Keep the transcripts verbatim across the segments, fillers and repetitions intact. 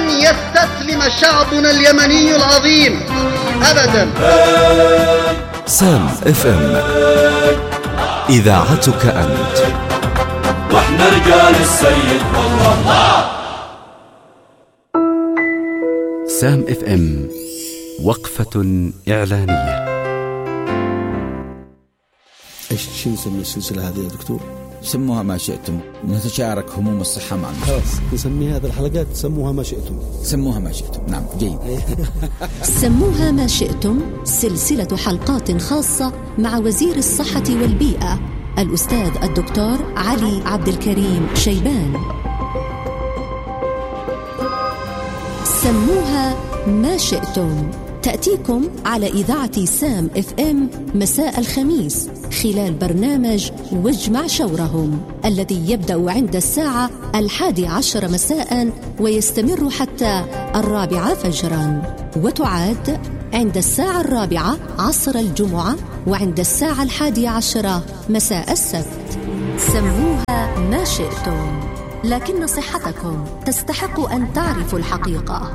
لن يستسلم شعبنا اليمني العظيم أبدا. سام اف ام، إذاعتك أنت. واحنا رجال السيد والله. سام اف ام، وقفة إعلانية. ايش شو نسمي السلسلة هذه يا دكتور؟ سموها ما شئتم، نتشارك هموم الصحة مع المستمعين. خلاص نسمي هذه الحلقات سموها ما شئتم. سموها ما شئتم، نعم جيد. سموها ما شئتم، سلسلة حلقات خاصة مع وزير الصحة والبيئة الأستاذ الدكتور علي عبد الكريم شيبان. سموها ما شئتم، تأتيكم على إذاعة سام اف ام مساء الخميس خلال برنامج واجمع شورهم الذي يبدأ عند الساعة الحادي عشر مساء ويستمر حتى الرابعة فجرا، وتعاد عند الساعة الرابعة عصر الجمعة وعند الساعة الحادية عشرة مساء السبت. سموها ما شئتم، لكن صحتكم تستحق أن تعرفوا الحقيقة.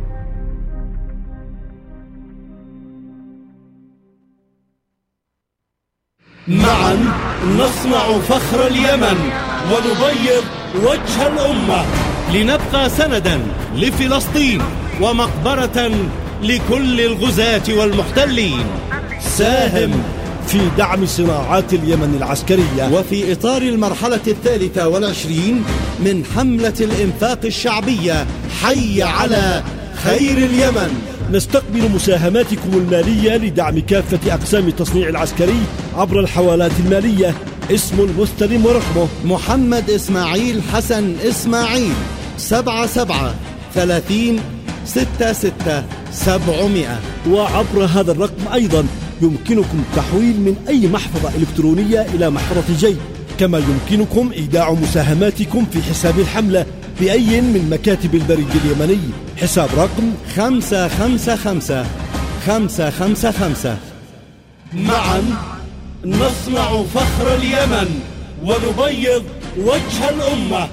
معا نصنع فخر اليمن ونبيض وجه الأمة، لنبقى سندا لفلسطين ومقبرة لكل الغزاة والمحتلين. ساهم في دعم صناعات اليمن العسكرية وفي إطار المرحلة الثالثة والعشرين من حملة الإنفاق الشعبية حي على خير اليمن. نستقبل مساهماتكم المالية لدعم كافة أقسام التصنيع العسكري عبر الحوالات المالية. اسم المستلم ورقمه محمد إسماعيل حسن إسماعيل، سبعة سبعة ثلاثين ستة ستة سبعمائة. وعبر هذا الرقم أيضا يمكنكم التحويل من أي محفظة إلكترونية إلى محفظة جيب، كما يمكنكم إيداع مساهماتكم في حساب الحملة بأي من مكاتب البريد اليمني. حساب رقم خمسة خمسة خمسة خمسة خمسة خمسة. معا نصنع فخر اليمن ونبيض وجه الأمة.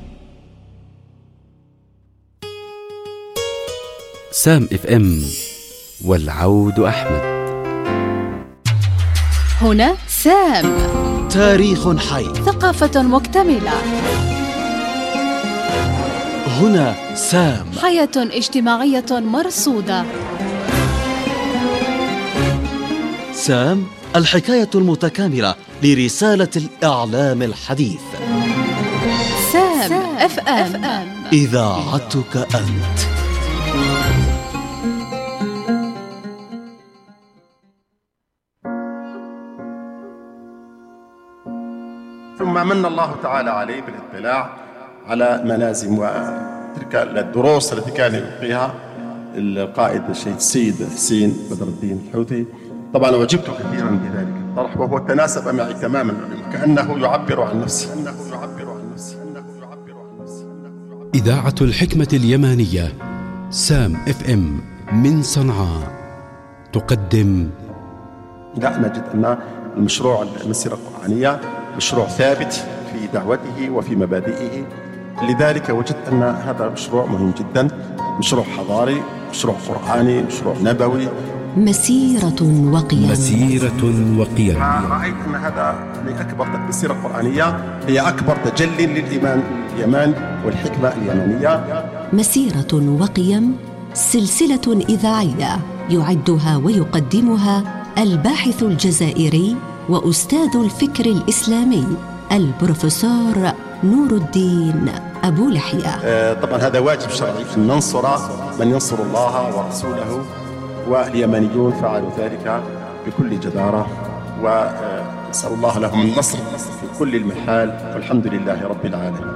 سام اف ام، والعود أحمد. هنا سام، تاريخ حي، ثقافة مكتملة. هنا سام، حياة اجتماعية مرصودة. سام، الحكاية المتكاملة لرسالة الإعلام الحديث. سام اف ام، إذاعتك أنت. ثم من الله تعالى عليه بالاطلاع على ملازم وتلك الدروس التي كان يلقيها القائد الشيخ السيد حسين بدر الدين الحوثي. طبعا وجبت كثيرا بذلك الطرح، وهو تناسب معي تماما، كأنه يعبر عن نفسه. إذاعة الحكمة اليمانية سام اف ام من صنعاء تقدم. لا نجد أن المشروع المسيرة القرآنية مشروع ثابت في دعوته وفي مبادئه، لذلك وجدت أن هذا مشروع مهم جدا، مشروع حضاري، مشروع قرآني، مشروع نبوي. مسيرة وقيم، مسيرة وقيم. رأيت أن هذا من أكبر المسيرة القرآنية، هي أكبر تجلي للإيمان اليمن والحكمة اليمنية. مسيرة وقيم، سلسلة إذاعية يعدها ويقدمها الباحث الجزائري وأستاذ الفكر الإسلامي البروفيسور نور الدين أبو لحية. آه طبعا هذا واجب شرعي أن ننصر من ينصر الله ورسوله، واليمنيون فعلوا ذلك بكل جدارة، ونسأل الله لهم النصر في كل المحال، والحمد لله رب العالمين.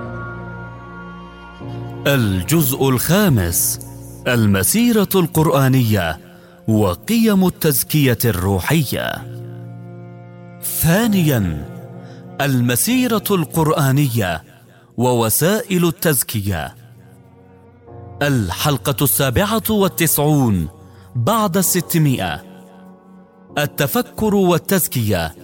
الجزء الخامس، المسيرة القرآنية وقيم التزكية الروحية. ثانياً، المسيرة القرآنية ووسائل التزكية. الحلقة السابعة والتسعون بعد الستمائة، التفكر والتزكية،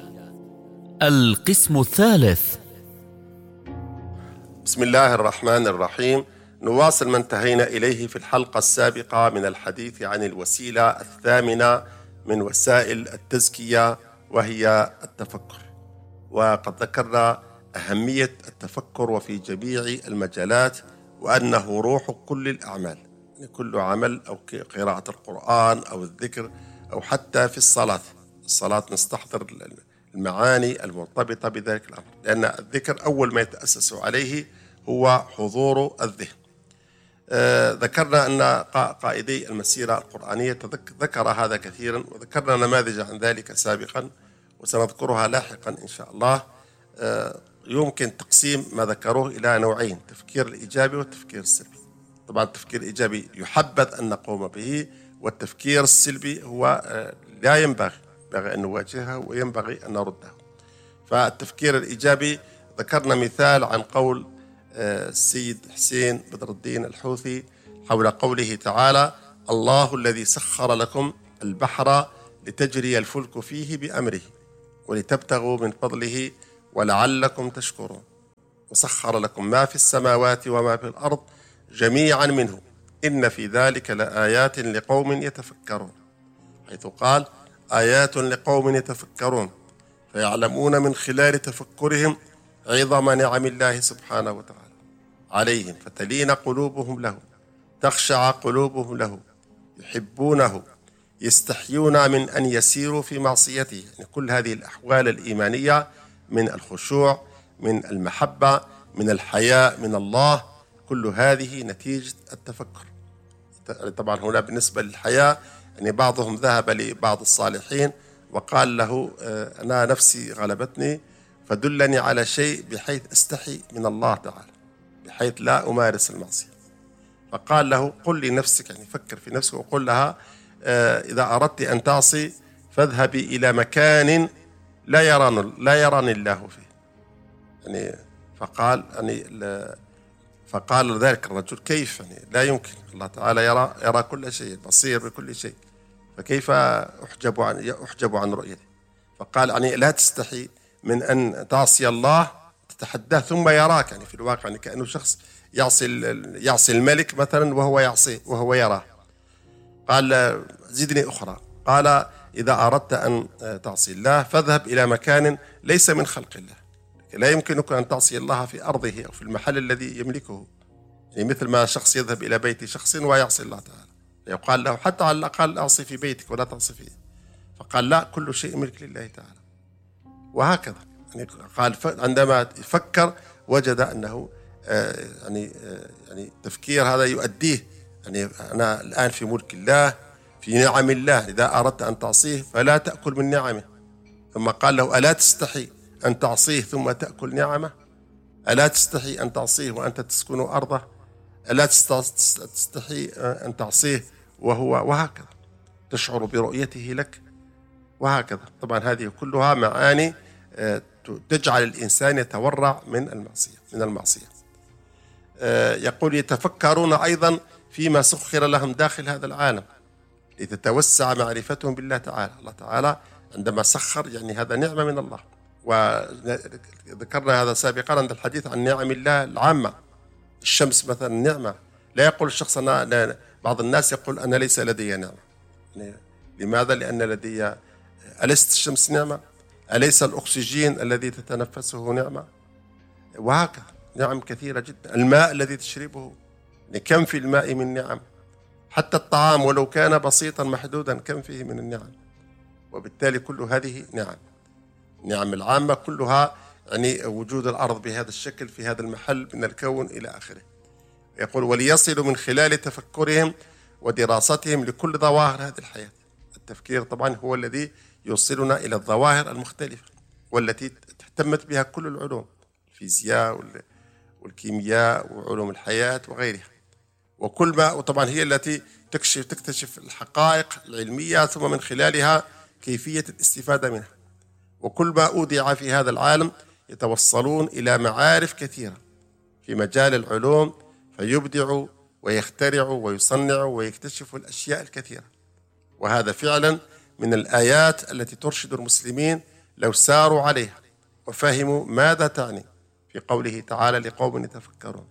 القسم الثالث. بسم الله الرحمن الرحيم. نواصل ما انتهينا إليه في الحلقة السابقة من الحديث عن الوسيلة الثامنة من وسائل التزكية وهي التفكر. وقد ذكرنا أهمية التفكر وفي جميع المجالات، وأنه روح كل الأعمال، يعني كل عمل أو قراءة القرآن أو الذكر أو حتى في الصلاة الصلاة نستحضر المعاني المرتبطة بذلك الأمر، لأن الذكر أول ما يتأسس عليه هو حضور الذهن. آه ذكرنا أن قائدي المسيرة القرآنية ذكر هذا كثيرا، وذكرنا نماذج عن ذلك سابقا وسنذكرها لاحقا إن شاء الله. آه يمكن تقسيم ما ذكروه إلى نوعين: التفكير الإيجابي والتفكير السلبي. طبعا التفكير الإيجابي يحبذ أن نقوم به، والتفكير السلبي هو آه لا ينبغي ينبغي أن نواجهه وينبغي أن نرده. فالتفكير الإيجابي ذكرنا مثال عن قول السيد حسين بدر الدين الحوثي حول قوله تعالى: الله الذي سخر لكم البحر لتجري الفلك فيه بأمره ولتبتغوا من فضله ولعلكم تشكرون، وسخر لكم ما في السماوات وما في الأرض جميعا منه إن في ذلك لآيات لقوم يتفكرون، حيث قال: آيات لقوم يتفكرون فيعلمون من خلال تفكرهم عظم نعم الله سبحانه وتعالى عليهم، فتلين قلوبهم له، تخشع قلوبهم له، يحبونه، يستحيون من أن يسيروا في معصيته. يعني كل هذه الأحوال الإيمانية من الخشوع، من المحبة، من الحياء من الله، كل هذه نتيجة التفكر. طبعا هنا بالنسبة للحياء يعني بعضهم ذهب لبعض الصالحين وقال له: أنا نفسي غلبتني فدلني على شيء بحيث أستحي من الله تعالى، بحيث لا أمارس المعصية. فقال له: قل لنفسك، يعني فكر في نفسك وقل لها: إذا أردت أن تعصي فاذهبي إلى مكان لا يراني لا يراني الله فيه. يعني فقال يعني فقال ذلك الرجل: كيف؟ يعني لا يمكن، الله تعالى يرى يرى كل شيء، بصير بكل شيء، فكيف أحجب عن أحجب عن رؤيته؟ فقال: يعني لا تستحي من أن تعصي الله تتحداه ثم يراك. يعني في الواقع يعني كأنه شخص يعصي يعصي الملك مثلا وهو يعصي وهو يراه. قال: زدني أخرى. قال: إذا أردت أن تعصي الله فاذهب إلى مكان ليس من خلق الله، لا يمكنك أن تعصي الله في أرضه أو في المحل الذي يملكه، يعني مثل ما شخص يذهب إلى بيت شخص ويعصي الله تعالى، يقال له: حتى على الأقل أعصي في بيتك ولا تعصي فيه. فقال: لا، كل شيء ملك لله تعالى. وهكذا يعني قال عندما يفكر وجد أنه آه يعني آه يعني التفكير هذا يؤديه، يعني أنا الآن في ملك الله، في نعم الله، إذا أردت أن تعصيه فلا تأكل من نعمه. ثم قال له: ألا تستحي أن تعصيه ثم تأكل نعمه؟ ألا تستحي أن تعصيه وأنت تسكن أرضه؟ ألا تستحي أن تعصيه وهو وهكذا تشعر برؤيته لك؟ وهكذا. طبعا هذه كلها معاني تجعل الإنسان يتورع من المعصية من المعصية. يقول: يتفكرون أيضا فيما سخر لهم داخل هذا العالم لتتوسع معرفتهم بالله تعالى. الله تعالى عندما سخر يعني هذا نعمة من الله، وذكرنا هذا سابقا عند الحديث عن نعم الله العامة. الشمس مثلا نعمة، لا يقول الشخص أنا لا، بعض الناس يقول أنا ليس لدي نعمة. يعني لماذا؟ لأن لدي، أليست الشمس نعمة؟ أليس الأكسجين الذي تتنفسه نعمة؟ وهكذا نعم كثيرة جدا. الماء الذي تشربه، يعني كم في الماء من نعم. حتى الطعام ولو كان بسيطا محدودا كم فيه من النعم. وبالتالي كل هذه نعم، نعم العامة كلها، يعني وجود الأرض بهذا الشكل في هذا المحل من الكون إلى آخره. يقول: وليصلوا من خلال تفكرهم ودراستهم لكل ظواهر هذه الحياة. التفكير طبعا هو الذي يوصلنا إلى الظواهر المختلفة والتي اهتمت بها كل العلوم، الفيزياء والكيمياء وعلوم الحياة وغيرها، وكل ما وطبعا هي التي تكشف تكتشف الحقائق العلمية ثم من خلالها كيفية الاستفادة منها. وكل ما أودع في هذا العالم يتوصلون إلى معارف كثيرة في مجال العلوم، فيبدعوا ويخترعوا ويصنعوا ويكتشفوا الأشياء الكثيرة. وهذا فعلا من الآيات التي ترشد المسلمين لو ساروا عليها وفهموا ماذا تعني في قوله تعالى: لقوم يتفكرون.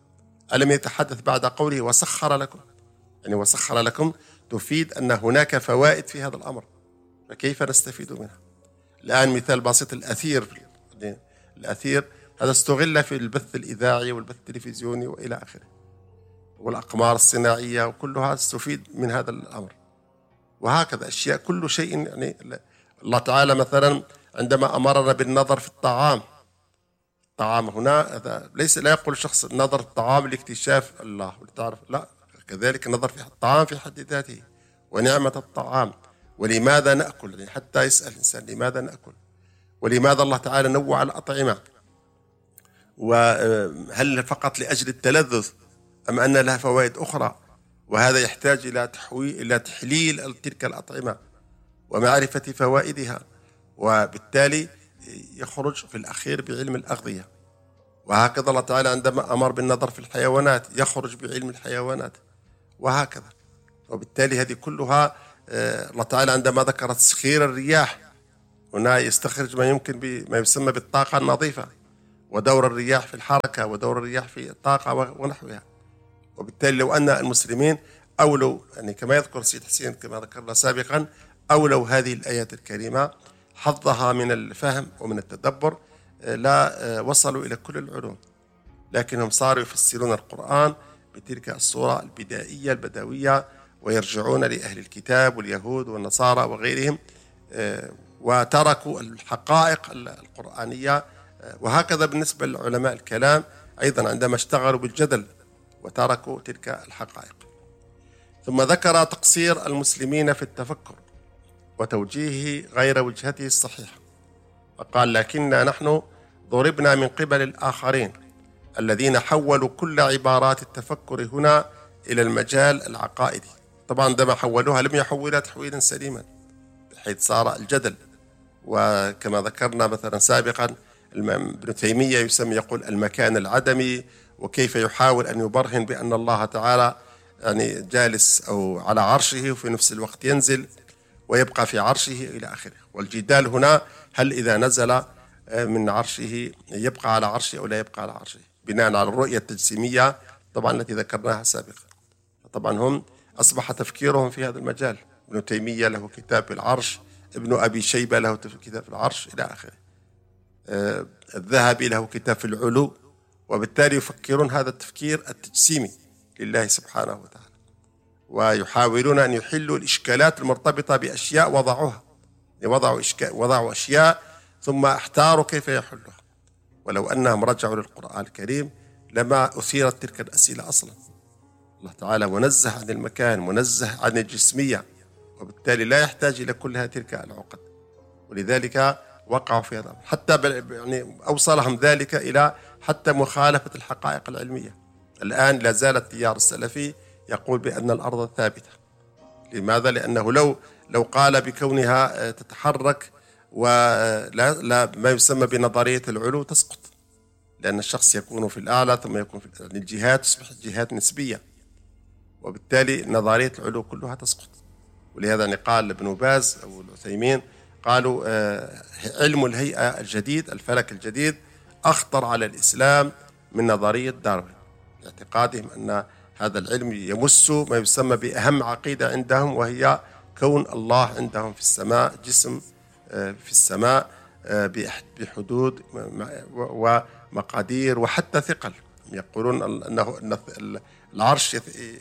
ألم يتحدث بعد قوله وسخر لكم؟ يعني وسخر لكم تفيد أن هناك فوائد في هذا الأمر، فكيف نستفيد منها؟ الآن مثال بسيط، الأثير. الأثير هذا استغل في البث الإذاعي والبث التلفزيوني وإلى آخره، والأقمار الصناعية، وكلها تستفيد من هذا الأمر. وهكذا أشياء، كل شيء. يعني الله تعالى مثلا عندما أمرنا بالنظر في الطعام، الطعام هنا هذا ليس لا يقول شخص نظر الطعام لاكتشاف الله ولتعرف، لا، كذلك النظر في الطعام في حد ذاته ونعمة الطعام ولماذا نأكل. يعني حتى يسأل الإنسان لماذا نأكل، ولماذا الله تعالى نوع الأطعمة، وهل فقط لأجل التلذذ أم أن لها فوائد أخرى. وهذا يحتاج إلى تحويل إلى تحليل تلك الأطعمة ومعرفة فوائدها، وبالتالي يخرج في الأخير بعلم الأغذية. وهكذا الله تعالى عندما أمر بالنظر في الحيوانات يخرج بعلم الحيوانات، وهكذا. وبالتالي هذه كلها الله تعالى عندما ذكر تسخير الرياح هنا يستخرج ما يمكن بما يسمى بالطاقة النظيفة، ودور الرياح في الحركة، ودور الرياح في الطاقة ونحوها. وبالتالي لو أن المسلمين أولوا، يعني كما يذكر سيد حسين كما ذكرنا سابقا، أولوا هذه الآيات الكريمة حظها من الفهم ومن التدبر، لا وصلوا إلى كل العلوم، لكنهم صاروا يفسرون القرآن بتلك الصورة البدائية البدوية، ويرجعون لأهل الكتاب واليهود والنصارى وغيرهم، وتركوا الحقائق القرآنية. وهكذا بالنسبة لعلماء الكلام أيضا عندما اشتغلوا بالجدل وتركوا تلك الحقائق. ثم ذكر تقصير المسلمين في التفكر وتوجيهه غير وجهته الصحيحة، وقال لكننا نحن ضربنا من قبل الآخرين الذين حولوا كل عبارات التفكر هنا إلى المجال العقائدي. طبعا عندما حولوها لم يحولها تحويلا سليما، بحيث صار الجدل. وكما ذكرنا مثلا سابقا ابن تيمية يسمي يقول المكان العدمي، وكيف يحاول أن يبرهن بأن الله تعالى يعني جالس أو على عرشه وفي نفس الوقت ينزل ويبقى في عرشه إلى آخره. والجدال هنا هل إذا نزل من عرشه يبقى على عرشه أو لا يبقى على عرشه، بناء على الرؤية التجسيمية طبعا التي ذكرناها سابقا. طبعا هم أصبح تفكيرهم في هذا المجال. ابن تيمية له كتاب في العرش، ابن أبي شيبة له كتاب في العرش إلى آخره، الذهبي له كتاب في العلو. وبالتالي يفكرون هذا التفكير التجسيمي لله سبحانه وتعالى، ويحاولون أن يحلوا الإشكالات المرتبطة بأشياء وضعوها، وضعوا, إشكال وضعوا أشياء ثم احتاروا كيف يحلوها. ولو أنهم رجعوا للقرآن الكريم لما أثيرت تلك الأسئلة أصلا. الله تعالى منزه عن المكان، منزه عن الجسمية، وبالتالي لا يحتاج إلى كل هذه تلك العقد. ولذلك وقعوا في هذا، حتى يعني أوصلهم ذلك إلى حتى مخالفة الحقائق العلمية. الآن لا زال التيار السلفي يقول بأن الأرض ثابتة. لماذا؟ لأنه لو لو قال بكونها تتحرك ولا لا ما يسمى بنظرية العلو تسقط، لأن الشخص يكون في الأعلى ثم يكون في يعني الجهات تصبح جهات نسبية، وبالتالي نظرية العلو كلها تسقط. ولهذا قال ابن باز أو العثيمين قالوا آه علم الهيئة الجديد، الفلك الجديد، أخطر على الإسلام من نظرية داروين، لاعتقادهم أن هذا العلم يمس ما يسمى بأهم عقيدة عندهم، وهي كون الله عندهم في السماء، جسم آه في السماء آه بحدود ومقادير وحتى ثقل. يقولون أنه العرش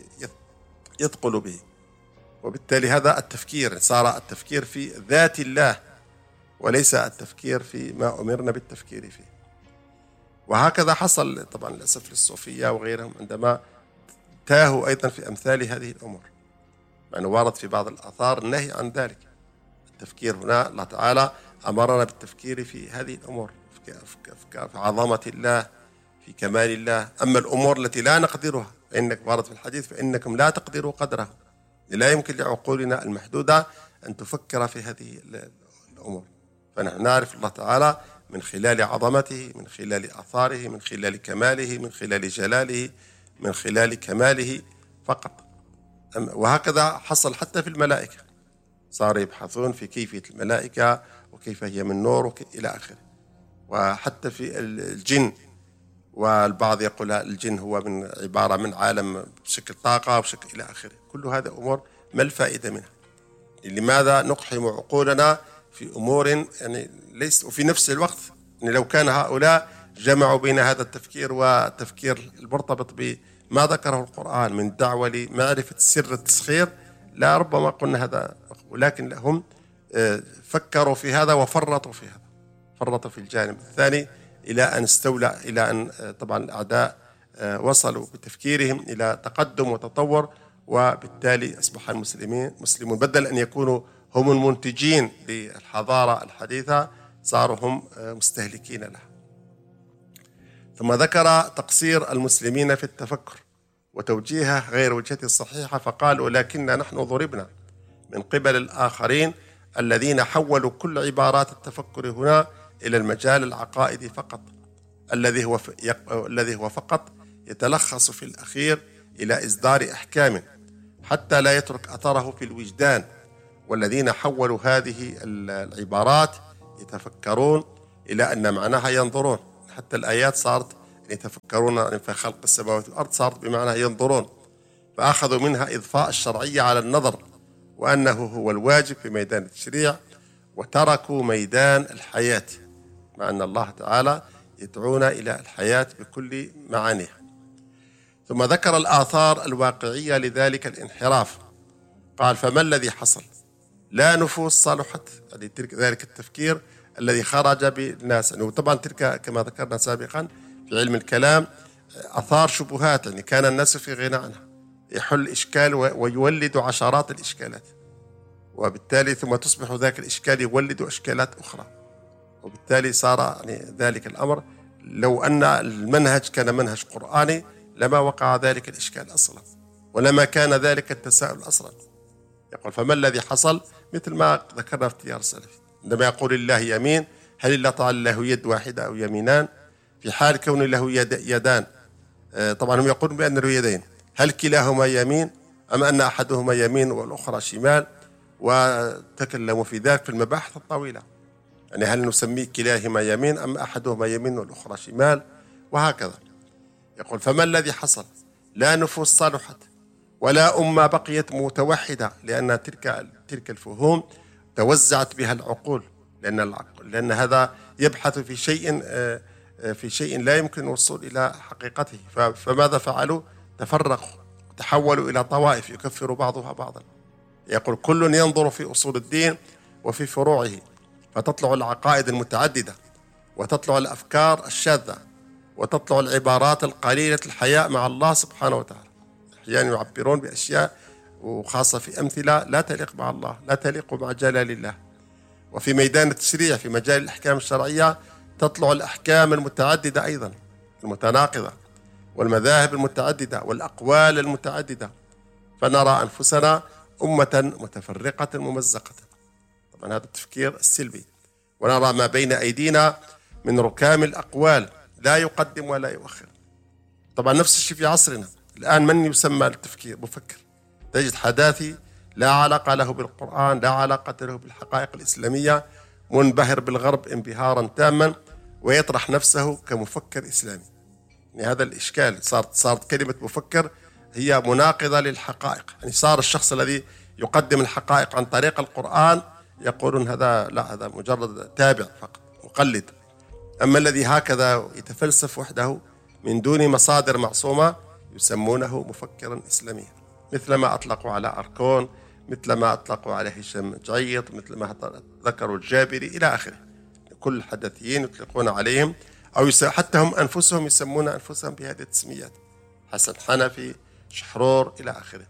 يثقل به. وبالتالي هذا التفكير صار التفكير في ذات الله وليس التفكير في ما أمرنا بالتفكير فيه. وهكذا حصل طبعا للأسف للصوفية وغيرهم عندما تاهوا أيضا في أمثال هذه الأمور، يعني وارد في بعض الآثار النهي عن ذلك. التفكير هنا الله تعالى أمرنا بالتفكير في هذه الأمور، في عظمة الله، في كمال الله. أما الأمور التي لا نقدرها فإنك وارد في الحديث فإنكم لا تقدروا قدرها، لا يمكن لعقولنا المحدودة أن تفكر في هذه الأمور. فنحن نعرف الله تعالى من خلال عظمته، من خلال آثاره، من خلال كماله، من خلال جلاله، من خلال كماله فقط. وهكذا حصل حتى في الملائكة، صاروا يبحثون في كيفية الملائكة وكيف هي من نور إلى آخره. وحتى في الجن والبعض يقول الجن هو من عبارة من عالم بشكل طاقة وبشكل إلى آخره. كل هذا أمور ما الفائدة منها؟ لماذا نقحم عقولنا في أمور يعني ليس، وفي نفس الوقت يعني لو كان هؤلاء جمعوا بين هذا التفكير والتفكير المرتبط بما ذكره القرآن من دعوة لمعرفة سر التسخير لا ربما قلنا هذا، ولكن هم فكروا في هذا وفرطوا في هذا، فرطوا في الجانب الثاني إلى أن استولى، إلى أن طبعا الأعداء وصلوا بتفكيرهم إلى تقدم وتطور، وبالتالي أصبح المسلمين مسلمون بدل أن يكونوا هم المنتجين للحضارة الحديثة صاروا هم مستهلكين لها. ثم ذكر تقصير المسلمين في التفكر وتوجيهه غير وجهته الصحيحة، فقال ولكن نحن ضربنا من قبل الآخرين الذين حولوا كل عبارات التفكر هنا إلى المجال العقائدي فقط، الذي هو الذي هو فقط يتلخص في الأخير إلى إصدار أحكام حتى لا يترك أثره في الوجدان، والذين حولوا هذه العبارات يتفكرون إلى أن معناها ينظرون، حتى الآيات صارت يتفكرون في خلق السماوات والأرض صارت بمعنى ينظرون، فأخذوا منها إضفاء الشرعية على النظر وأنه هو الواجب في ميدان التشريع، وتركوا ميدان الحياة، مع أن الله تعالى يدعونا إلى الحياة بكل معانيها. ثم ذكر الآثار الواقعية لذلك الانحراف، قال فما الذي حصل؟ لا نفوس صلحت، يعني ذلك التفكير الذي خرج بالناس، يعني وطبعا تلك كما ذكرنا سابقا في علم الكلام أثار شبهات، يعني كان الناس في غنى عنها، يحل إشكال ويولد عشرات الإشكالات، وبالتالي ثم تصبح ذاك الإشكال يولد إشكالات أخرى، وبالتالي صار يعني ذلك الأمر لو أن المنهج كان منهج قرآني لما وقع ذلك الإشكال أصلا، ولما كان ذلك التساؤل أصلا. يقول فما الذي حصل؟ مثل ما ذكرنا في التيار السلفي عندما يقول الله يمين، هل الله تعالى له يد واحدة أو يمينان؟ في حال كون له يد يدان، طبعا هم يقولون بأن له يدين، هل كلاهما يمين أم أن أحدهما يمين والأخرى شمال؟ وتكلموا في ذلك في المباحث الطويلة، يعني هل نسميه كلاهما يمين أم أحدهما يمين والأخرى شمال؟ وهكذا. يقول فما الذي حصل؟ لا نفوس صلحت ولا أمة بقيت متوحدة، لأن تلك تلك الفهوم توزعت بها العقول، لأن العقل لأن هذا يبحث في شيء في شيء لا يمكن الوصول إلى حقيقته، فماذا فعلوا؟ تفرقوا، تحولوا إلى طوائف يكفر بعضها بعضا. يقول كل ينظر في أصول الدين وفي فروعه، فتطلع العقائد المتعددة، وتطلع الأفكار الشاذة، وتطلع العبارات القليلة الحياء مع الله سبحانه وتعالى. أحيانا يعبرون بأشياء وخاصة في أمثلة لا تليق مع الله، لا تليق مع جلال الله. وفي ميدان التشريع في مجال الأحكام الشرعية تطلع الأحكام المتعددة أيضا المتناقضة، والمذاهب المتعددة والأقوال المتعددة، فنرى أنفسنا أمة متفرقة ممزقة. طبعا هذا التفكير السلبي. ونرى ما بين أيدينا من ركام الأقوال لا يقدم ولا يؤخر. طبعا نفس الشيء في عصرنا الآن، من يسمى التفكير مفكر؟ تجد حداثي لا علاقة له بالقرآن، لا علاقة له بالحقائق الإسلامية، منبهر بالغرب انبهارا تاما، ويطرح نفسه كمفكر إسلامي. يعني هذا الإشكال، صارت صارت كلمة مفكر هي مناقضة للحقائق، يعني صار الشخص الذي يقدم الحقائق عن طريق القرآن يقولون هذا لا، هذا مجرد تابع فقط مقلد. أما الذي هكذا يتفلسف وحده من دون مصادر معصومة يسمونه مفكرا إسلاميا، مثل ما أطلقوا على أركون، مثل ما أطلقوا على هشام جعيط، مثل ما ذكروا الجابري إلى آخره. كل الحدثيين يطلقون عليهم، أو حتى هم أنفسهم يسمون أنفسهم بهذه التسميات، حسن حنفي، شحرور إلى آخره.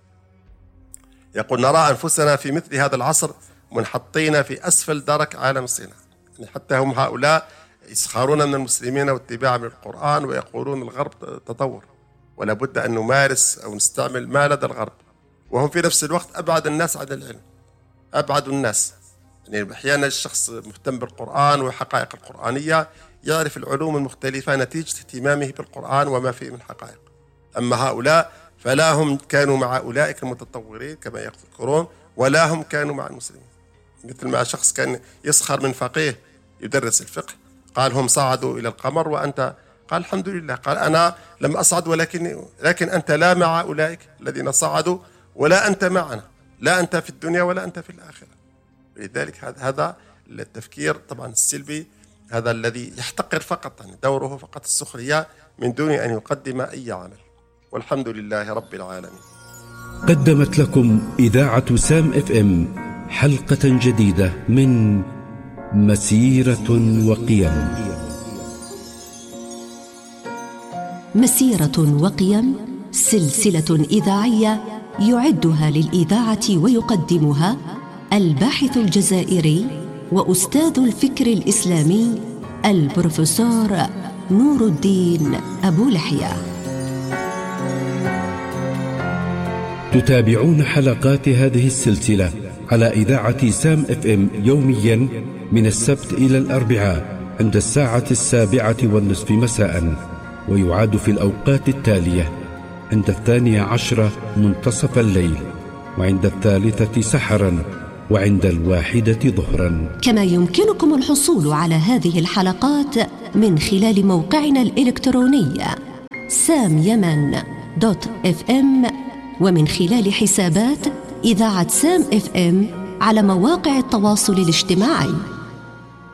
يقول نرى أنفسنا في مثل هذا العصر منحطين في أسفل درك عالم الصناعة، يعني حتى هم هؤلاء يسخرون من المسلمين واتباع من القرآن، ويقولون الغرب تطور ولا بد أن نمارس أو نستعمل ما لدى الغرب، وهم في نفس الوقت أبعد الناس عن العلم، أبعد الناس. يعني أحيانا الشخص مهتم بالقرآن والحقائق القرآنية يعرف العلوم المختلفة نتيجة اهتمامه بالقرآن وما فيه من حقائق. أما هؤلاء فلا هم كانوا مع أولئك المتطورين كما يذكرون، ولا هم كانوا مع المسلمين. مثل ما شخص كان يسخر من فقيه يدرس الفقه، قال هم صعدوا إلى القمر وأنت قال الحمد لله. قال أنا لم أصعد ولكن لكن أنت لا مع أولئك الذين صعدوا ولا أنت معنا، لا أنت في الدنيا ولا أنت في الآخرة. لذلك هذا التفكير طبعا السلبي، هذا الذي يحتقر فقط، يعني دوره فقط السخرية من دون أن يقدم أي عمل. والحمد لله رب العالمين. قدمت لكم إذاعة سام اف ام حلقة جديدة من مسيرة وقيم. مسيرة وقيم سلسلة إذاعية يعدها للإذاعة ويقدمها الباحث الجزائري وأستاذ الفكر الإسلامي البروفيسور نور الدين أبو لحية. تتابعون حلقات هذه السلسلة على إذاعة سام اف ام يوميا من السبت إلى الأربعاء عند الساعة السابعة والنصف مساء، ويعاد في الأوقات التالية: عند الثانية عشرة منتصف الليل، وعند الثالثة سحرا، وعند الواحدة ظهرا. كما يمكنكم الحصول على هذه الحلقات من خلال موقعنا الإلكتروني سام يمن دوت اف ام، ومن خلال حسابات إذاعة سام اف ام على مواقع التواصل الاجتماعي.